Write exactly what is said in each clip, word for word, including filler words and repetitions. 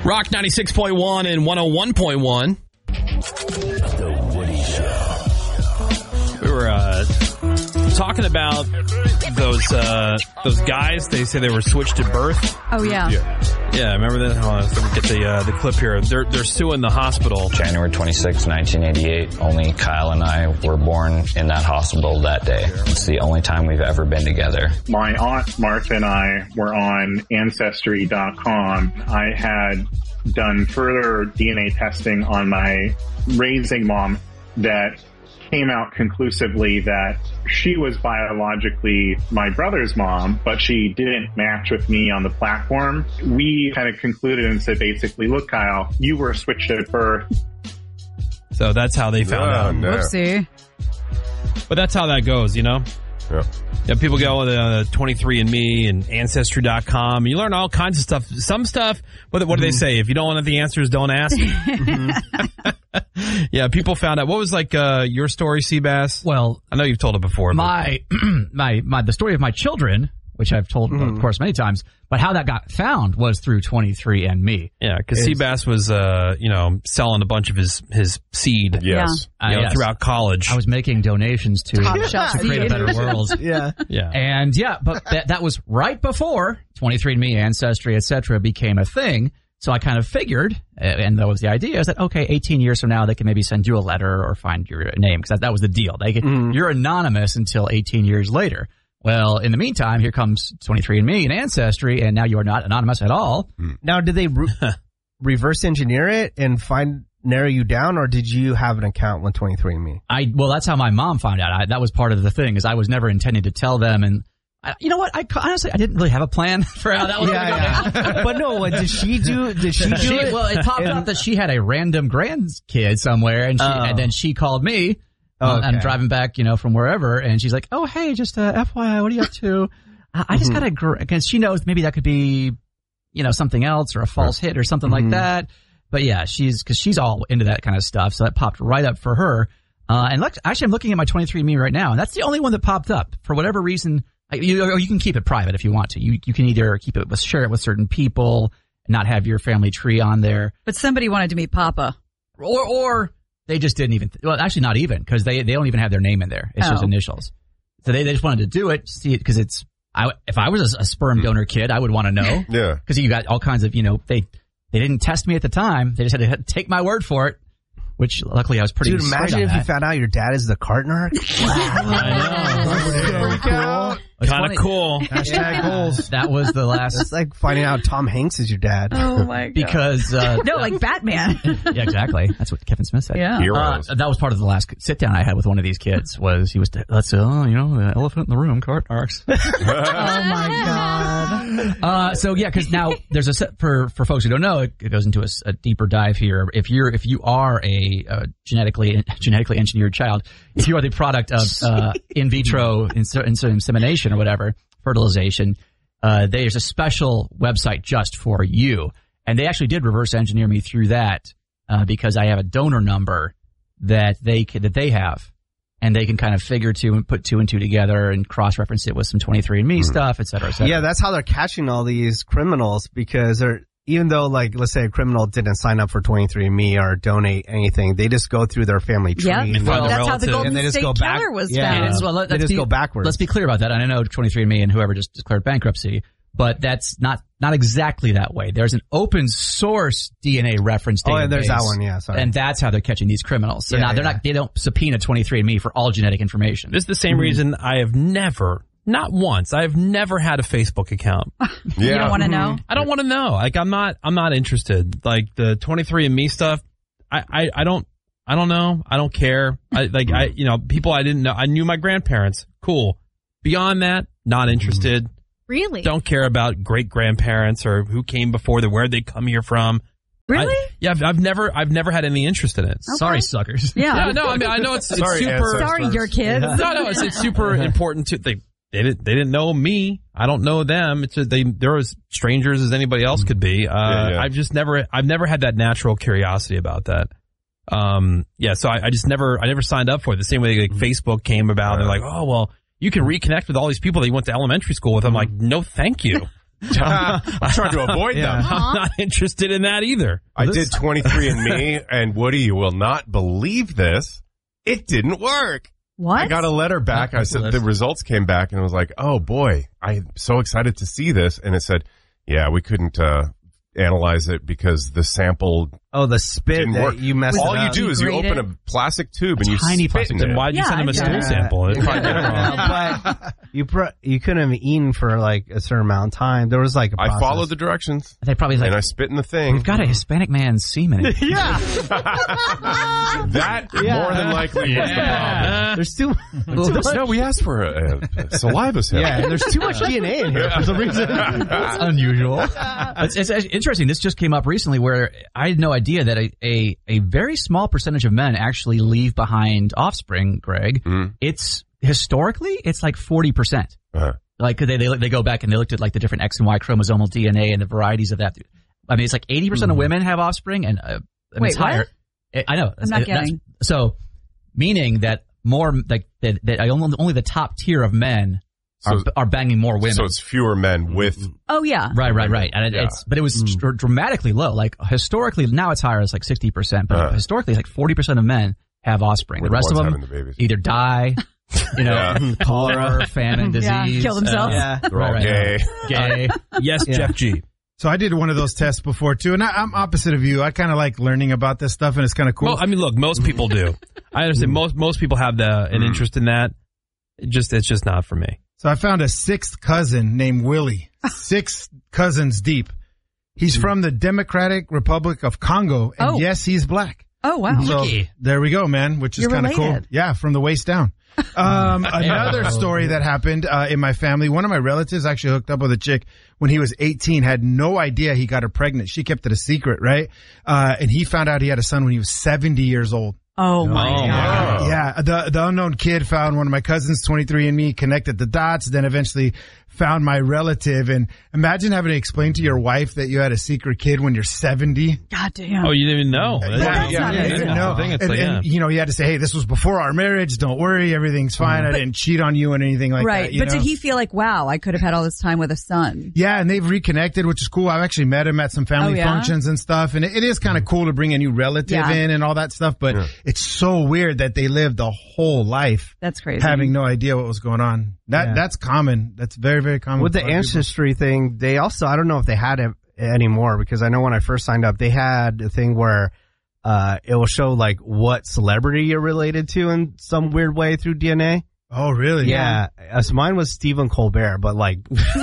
Rock ninety-six point one and one oh one point one. The Woody Show. We were uh, talking about those uh, those guys. They say they were switched at birth. Oh, yeah. Yeah, yeah remember that? Hold on, let me get the uh, the clip here. They're they're suing the hospital. January twenty-sixth, nineteen eighty-eight. Only Kyle and I were born in that hospital that day. It's the only time we've ever been together. My aunt Martha and I were on Ancestry dot com. I had done further D N A testing on my raising mom that came out conclusively that she was biologically my brother's mom, but she didn't match with me on the platform. We kind of concluded and said basically, look, Kyle, you were switched at birth. So that's how they found Oh, out. no. Whoopsie. But that's how that goes, you know? Yeah. Yeah, people go to uh, twenty-three and me and Ancestry dot com. You learn all kinds of stuff. Some stuff, what, what do they say? If you don't want the answers, don't ask. Yeah, people found out. What was like uh, your story, Seabass? Well, I know you've told it before. My, my, my, the story of my children, which I've told, Mm. of course, many times, but how that got found was through twenty-three and me. Yeah, because It's- Seabass was, uh, you know, selling a bunch of his, his seed Yes. Uh, you know, yes. throughout college. I was making donations to, Top shelf to create a seed. better world. Yeah. yeah. And yeah, but that, that was right before twenty-three and me, Ancestry, et cetera became a thing. So I kind of figured, uh, and that was the idea, is that, okay, eighteen years from now, they can maybe send you a letter or find your name, because that, that was the deal. They could, Mm. You're anonymous until eighteen years later. Well, in the meantime, here comes twenty-three and me and Ancestry, and now you are not anonymous at all. Now, did they re- reverse engineer it and find narrow you down, or did you have an account with twenty-three and me? I well, that's how my mom found out. I, that was part of the thing, is I was never intending to tell them. And I, you know what? I honestly I didn't really have a plan for how that was going to go down. yeah. But no, what did she do? Did she do She, it? well, it popped And- up that she had a random grandkid somewhere, and she, Oh. and then she called me. Oh, uh, okay. I'm driving back, you know, from wherever, and she's like, "Oh, hey, just uh, F Y I, what are you up to?" I, I just got a because she knows maybe that could be, you know, something else or a false hit or something Mm-hmm. like that. But yeah, she's because she's all into that kind of stuff, so that popped right up for her. Uh, and look, actually, I'm looking at my twenty-three and me right now, and that's the only one that popped up for whatever reason. I- You, or you can keep it private if you want to. You you can either keep it with share it with certain people, and not have your family tree on there, But somebody wanted to meet Papa. or or they just didn't even. Well, actually, not even because they they don't even have their name in there. It's just Oh. initials. So they, they just wanted to do it, see it because it's. I, if I was a, a sperm donor kid, I would want to know Yeah. because you got all kinds of you know they they didn't test me at the time. They just had to take my word for it, which luckily I was pretty. Dude, straight imagine on if that. you found out your dad is the cart narc. I So cool. It's Kind funny. of cool. Hashtag goals. That was the last That's like finding out Tom Hanks is your dad. Oh, my God. because uh, No, like Batman. yeah, exactly. That's what Kevin Smith said. Yeah. Uh, Heroes. that was part of the last sit down I had with one of these kids. Was he was let's oh you know the elephant in the room, cart narcs. Oh, my God. Uh, so yeah, because now there's a set for for folks who don't know. It, it goes into a, s- a deeper dive here. If you're if you are a uh, genetically genetically engineered child, if you are the product of uh, in vitro ins- ins- insemination or whatever fertilization, uh, there's a special website just for you. And they actually did reverse engineer me through that uh, because I have a donor number that they can, that they have. And they can kind of figure two and put two and two together and cross-reference it with some twenty-three and me stuff, et cetera, et cetera. Yeah, that's how they're catching all these criminals because they're even though like let's say a criminal didn't sign up for twenty-three and me or donate anything, they just go through their family tree. Yep. and Well, That's how relative. the Golden and they just State go back. Killer was Yeah. found. Well, let- They let's just be- go backwards. Let's be clear about that. And I know twenty-three and me and whoever just declared bankruptcy, but that's not not exactly that way. There's an open source D N A reference database. Oh, and there's that one. Yeah, sorry. And that's how they're catching these criminals. So Yeah, now they're yeah. not, they don't subpoena twenty-three and me for all genetic information. This is the same reason I have never, not once, I have never had a Facebook account. Yeah. You don't want to know? I don't want to know. Like, I'm not, I'm not interested. Like, the twenty-three and me stuff, I, I, I don't, I don't know. I don't care. I, like, I, you know, people I didn't know. I knew my grandparents. Cool. Beyond that, not interested. Really? Don't care about great grandparents or who came before them, where they come here from. Really? I, yeah, I've, I've never, I've never had any interest in it. Sorry, suckers. Yeah. Yeah, no, I mean, I know it's, it's Sorry, super. ancestors. Sorry, your kids. No, no, it's, it's super important to they. They didn't. They didn't know me. I don't know them. It's a, they. They're as strangers as anybody else could be. Uh, Yeah, yeah. I've just never. I've never had that natural curiosity about that. Um. Yeah. So I, I just never. I never signed up for it. The same way like Facebook came about. They're like, oh well, you can reconnect with all these people that you went to elementary school with. I'm like, no, thank you. I'm trying to avoid Yeah, them. I'm not interested in that either. I did twenty-three and me, and Woody, you will not believe this. It didn't work. What? I got a letter back. I said the results came back, and I was like, "Oh boy, I'm so excited to see this." And it said, "Yeah, we couldn't uh, analyze it because the sample Oh, the spit didn't that work." you messed All it you up. do is you Degrade open it. a plastic tube and you tiny spit plastic in tube. it. Why'd you Yeah, send him a I stool get it. sample? It probably did it wrong. Uh, but you pro- you couldn't have eaten for like a certain amount of time. There was like a I process. followed the directions, They probably and I like, spit in the thing. we've got a Hispanic man's semen. in it. Yeah, That more than likely was the problem. there's too, too much. No, we asked for a, a saliva sample. Yeah, and there's too much D N A in here for some reason. That's unusual. It's, it's actually interesting. This just came up recently where I had no idea that a, a, a very small percentage of men actually leave behind offspring, Greg. Mhm. It's historically, it's like forty percent. Uh-huh. Like they, they they go back and they looked at like the different X and Y chromosomal D N A and the varieties of that. I mean, it's like eighty percent of women have offspring, and uh, I mean, Wait, it's higher. I I know. I'm not That's- getting. So, meaning that more like that, that I only only the top tier of men are, So- are banging more women. So it's fewer men with. Oh, yeah. Right, right, right. And it, Yeah. it's, but it was dr- dramatically low. Like historically, now it's higher. It's like sixty percent, but Uh. historically, like forty percent of men have offspring. We're The rest the of ones them having the babies. either die, you know, Yeah. cholera, famine, disease, Yeah, kill themselves. uh, Yeah. They're all right, gay. gay. Yes, Yeah. Jeff G. So I did one of those tests before too, and I, I'm opposite of you. I kind of like learning about this stuff, and it's kind of cool. Well, I mean, look, most people do. I understand. Most most people have the an interest in that. It just it's just not for me. So I found a sixth cousin named Willie, six cousins deep. He's from the Democratic Republic of Congo, and Oh. yes, he's black. Oh, wow. So there we go, man, which is You're kind of cool. related. Yeah, from the waist down. Um, another story that happened uh, in my family, one of my relatives actually hooked up with a chick when he was eighteen, had no idea he got her pregnant. She kept it a secret, right? Uh, and he found out he had a son when he was seventy years old. Oh, my Oh, God. my Yeah, the the unknown kid found one of my cousins, twenty-three and me, connected the dots, then eventually found my relative. And imagine having to explain to your wife that you had a secret kid when you're seventy. God damn. Oh, you didn't even know. Yeah, that's yeah, not yeah, nice. you didn't Yeah. know. I think it's and, like, and, yeah. you know, you had to say, hey, this was before our marriage. Don't worry. Everything's fine. I didn't cheat on you and anything like right. that. you But know? did he feel like, wow, I could have had all this time with a son? Yeah, and they've reconnected, which is cool. I've actually met him at some family Oh, yeah? functions and stuff, and it, it is kind of cool to bring a new relative Yeah. in and all that stuff, but Yeah. it's so weird that they lived a whole life That's crazy. having no idea what was going on. That Yeah. That's common. That's very, very common. With the for a lot of people. ancestry thing, they also, I don't know if they had it anymore, because I know when I first signed up, they had a thing where uh, it will show like what celebrity you're related to in some weird way through D N A. Oh, really? Yeah. Uh, so mine was Stephen Colbert, but like,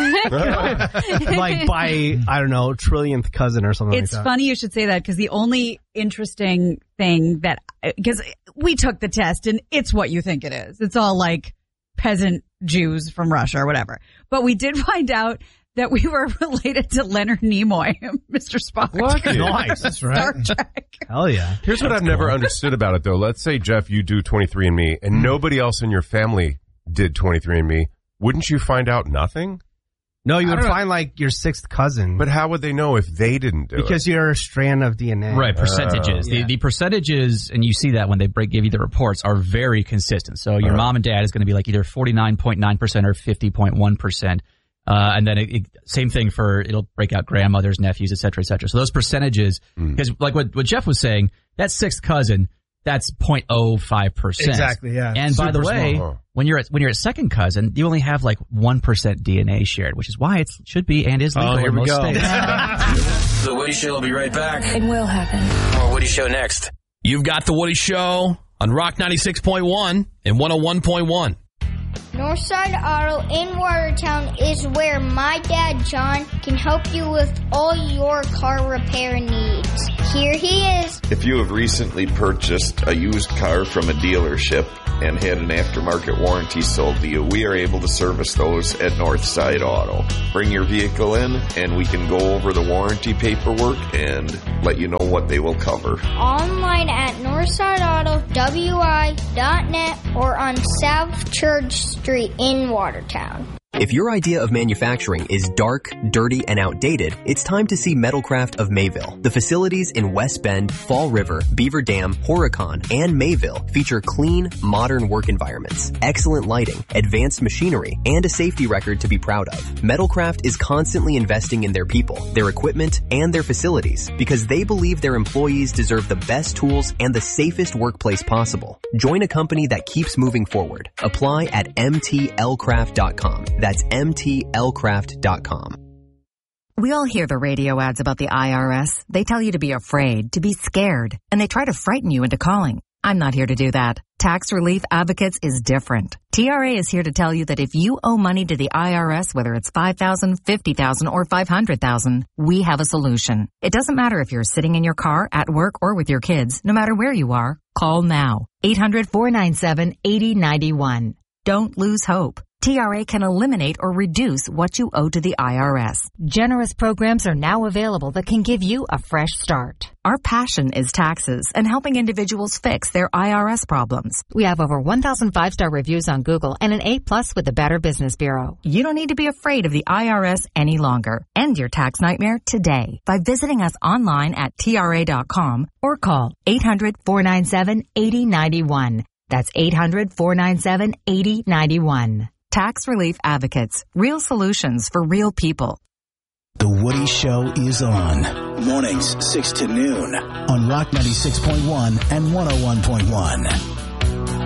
like by, I don't know, trillionth cousin or something It's like that. funny you should say that because the only interesting thing that, because we took the test and it's what you think it is. It's all like peasant Jews from Russia or whatever. But we did find out that we were related to Leonard Nimoy, Mister Spock. What? Nice. That's Star right. Trek. Hell yeah. Here's what I've never understood about it, though. Let's say, Jeff, you do twenty-three and me, and nobody else in your family did twenty-three and me. Wouldn't you find out nothing? No, you I would don't know. find like your sixth cousin. But how would they know if they didn't do because it? you're a strand of D N A. Right, percentages. yeah. The, the percentages, and you see that when they break, give you the reports, are very consistent. So your Uh-huh. mom and dad is going to be like either forty-nine point nine percent or fifty point one percent. Uh, and then it, it, same thing for, it'll break out grandmothers, nephews, et cetera, et cetera. So those percentages, because like what, what Jeff was saying, that sixth cousin, that's zero point zero five percent. Exactly, yeah. And by the Super way, small. when you're at, when you're at second cousin, you only have like one percent D N A shared, which is why it should be and is legal Oh, here in we most go. states. The Woody Show will be right back. It will happen. More Woody Show next. You've got the Woody Show on Rock ninety-six point one and one oh one point one. Northside Auto in Watertown is where my dad, John, can help you with all your car repair needs. Here he is. If you have recently purchased a used car from a dealership and had an aftermarket warranty sold to you, we are able to service those at Northside Auto. Bring your vehicle in and we can go over the warranty paperwork and let you know what they will cover. Online at northside auto w i dot net or on South Church Street in Watertown. If your idea of manufacturing is dark, dirty, and outdated, it's time to see Metalcraft of Mayville. The facilities in West Bend, Fall River, Beaver Dam, Horicon, and Mayville feature clean, modern work environments, excellent lighting, advanced machinery, and a safety record to be proud of. Metalcraft is constantly investing in their people, their equipment, and their facilities because they believe their employees deserve the best tools and the safest workplace possible. Join a company that keeps moving forward. Apply at M T L craft dot com. That's M T L craft dot com. We all hear the radio ads about the I R S. They tell you to be afraid, to be scared, and they try to frighten you into calling. I'm not here to do that. Tax Relief Advocates is different. T R A is here to tell you that if you owe money to the I R S, whether it's five thousand dollars, fifty thousand dollars, or five hundred thousand dollars, we have a solution. It doesn't matter if you're sitting in your car, at work, or with your kids. No matter where you are, call now. eight hundred, four nine seven, eight zero nine one. Don't lose hope. T R A can eliminate or reduce what you owe to the I R S. Generous programs are now available that can give you a fresh start. Our passion is taxes and helping individuals fix their I R S problems. We have over one thousand five-star reviews on Google and an A plus with the Better Business Bureau. You don't need to be afraid of the I R S any longer. End your tax nightmare today by visiting us online at T R A dot com or call eight hundred, four nine seven, eight zero nine one. That's eight hundred, four nine seven, eight zero nine one. Tax Relief Advocates. Real solutions for real people. The Woody Show is on. Mornings, six to noon on Rock ninety-six point one and one oh one point one.